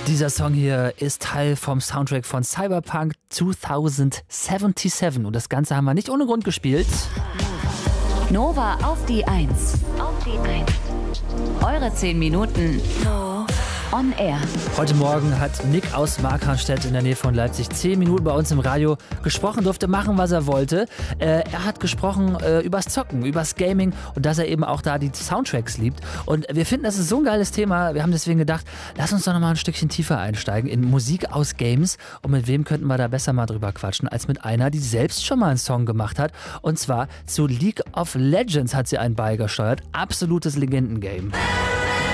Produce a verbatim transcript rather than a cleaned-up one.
Dieser Song hier ist Teil vom Soundtrack von Cyberpunk zweitausendsiebenundsiebzig und das Ganze haben wir nicht ohne Grund gespielt. Nova auf die Eins. Auf die Eins. Eure zehn Minuten on Air. Heute Morgen hat Nick aus Markranstädt in der Nähe von Leipzig zehn Minuten bei uns im Radio gesprochen, durfte machen, was er wollte. Äh, er hat gesprochen äh, übers Zocken, übers Gaming und dass er eben auch da die Soundtracks liebt. Und wir finden, das ist so ein geiles Thema. Wir haben deswegen gedacht, lass uns doch noch mal ein Stückchen tiefer einsteigen in Musik aus Games. Und mit wem könnten wir da besser mal drüber quatschen, als mit einer, die selbst schon mal einen Song gemacht hat. Und zwar zu League of Legends hat sie einen beigesteuert. Absolutes Legendengame.